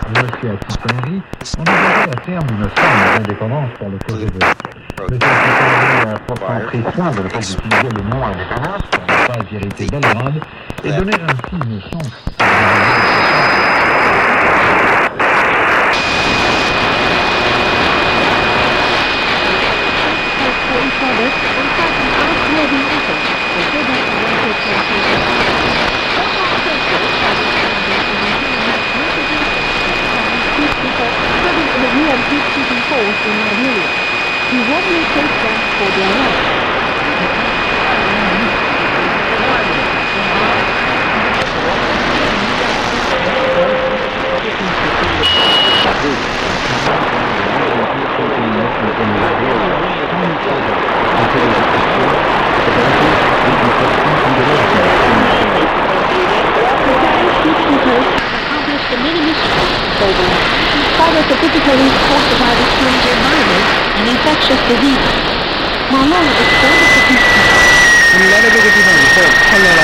Monsieur Atitonri envisageait à terme une forme d'indépendance pour le Kosovo. Monsieur Atitonri a pourtant pris soin de ne pas utiliser le mot indépendance pour ne pas irriter Belgrade et donner ainsi une chance He warmly thanked them for their help. Accomplished the many missions program, in spite of the difficulties caused by the strange environment and infectious diseases. Malone expanded the peace.